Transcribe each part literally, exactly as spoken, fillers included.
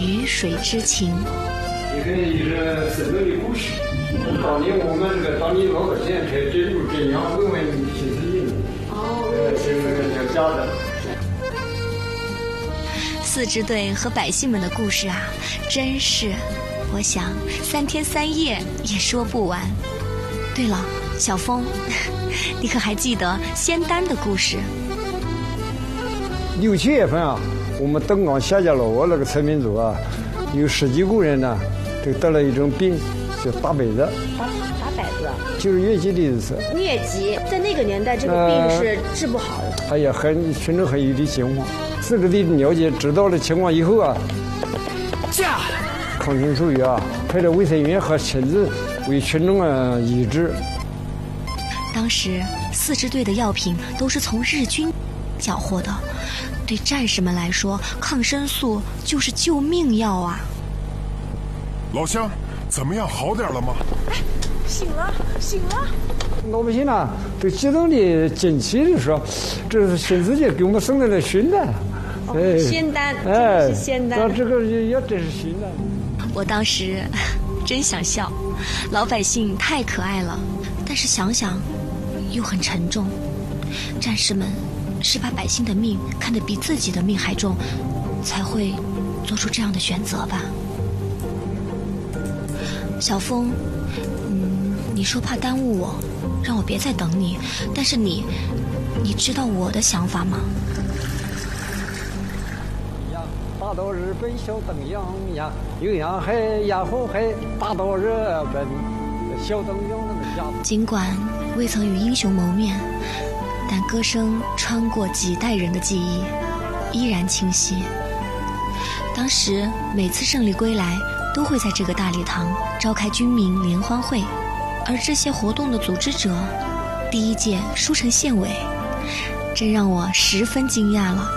鱼水之情。 这个也是四周的故事。当年我们这个当地老百姓才真入真阳问问新四季。哦，呃，是那个叫家的。 四支队和百姓们的故事啊，真是，我想三天三夜也说不完。对了，小峰，你可还记得仙丹的故事？ 六七月份啊，我们登岗夏家老窝那个村民组啊，有十几个人呢，就得了一种病，叫打摆子。 打打摆子， 就是疟疾的意思。 疟疾在那个年代，这个病是治不好的。 哎呀，很群众很有的情况。四支队了解知道了情况以后啊，驾抗菌术语啊，派了卫生员和亲自为群众啊医治。 当时四支队的药品都是从日军缴获的，对战士们来说，抗生素就是救命药啊。 老乡，怎么样，好点了吗？ 哎，醒了，醒了。 老百姓啊，都激动的惊奇的说：“这是新世界给我们送来的熏丹。” 哦，哎，仙丹，哎，是仙丹。 这个药真是熏丹。 我当时真想笑，老百姓太可爱了，但是想想又很沉重。战士们是把百姓的命看得比自己的命还重，才会做出这样的选择吧。小峰，嗯，你说怕耽误我，让我别再等你，但是你，你知道我的想法吗？ 大到日本小登阳呀，有阳海呀后海，大到日本小登阳那个家。 尽管未曾与英雄谋面，但歌声穿过几代人的记忆，依然清晰。当时每次胜利归来，都会在这个大礼堂召开军民联欢会，而这些活动的组织者，第一届书城县委，真让我十分惊讶了。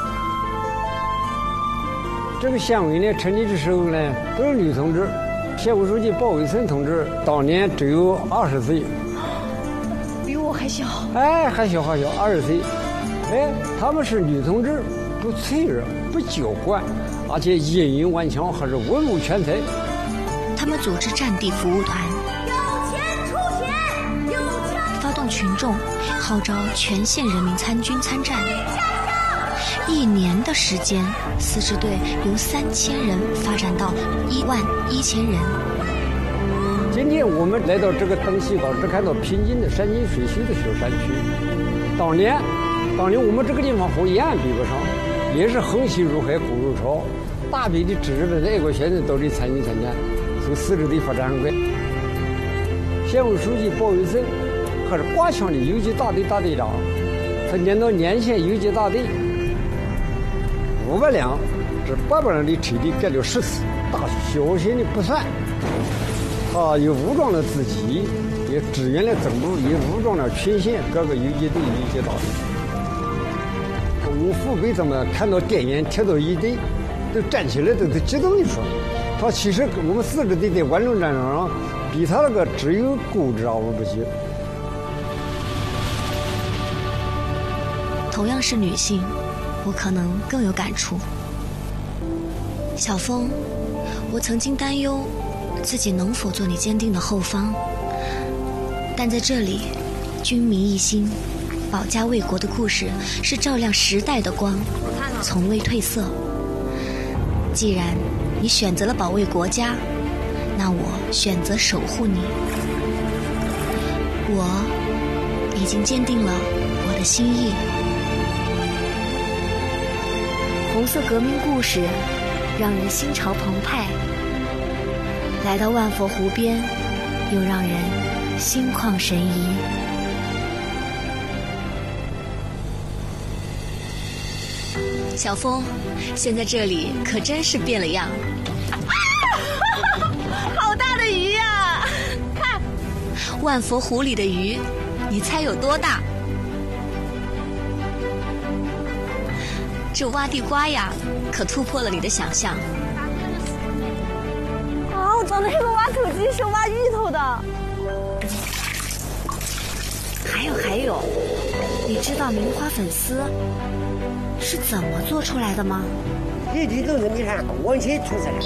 这个县委呢，成立的时候呢，都是女同志。县委书记鲍伟森同志当年只有二十岁， 比我还小。 哎，还小还小，二十岁。哎，他们是女同志，不脆弱，不娇惯，而且音韵顽强，还是文武全才。 他们组织战地服务团， 有钱出钱，有枪发动群众，号召全县人民参军参战。一年的时间，四支队由三千人发展到一万一千人。 今天我们来到这个登西岛，只看到平静的山清水秀的小山区。当年，当年我们这个地方和延安比不上，也是横溪入海，苦如潮，大批的知识分子、爱国先生到这里参军参战，从四支队发展很快。县委书记鲍伟森还是挂枪的游击大队大队长，他年到年县游击大队。五百两，这八百两的车力干了十次，大小型的不算。他又武装了自己，也支援了总部，也武装了全县各个游击队、游击大队。我父辈他们看到电影贴到一队，都站起来，都都激动地说：“他其实我们四支队在万众战场上，比他那个只有骨折而不及。” 同样是女性，我可能更有感触。小峰，我曾经担忧自己能否做你坚定的后方，但在这里，军民一心、保家卫国的故事是照亮时代的光，从未褪色。既然你选择了保卫国家，那我选择守护你。我已经坚定了我的心意。红色革命故事让人心潮澎湃，来到万佛湖边又让人心旷神怡。小峰，现在这里可真是变了样。 好大的鱼呀！看， 万佛湖里的鱼，你猜有多大？这挖地瓜呀，可突破了你的想象。 啊，我长得是个挖土机，是挖芋头的。 还有还有，你知道棉花粉丝是怎么做出来的吗？ 一地都是你看完全出色的。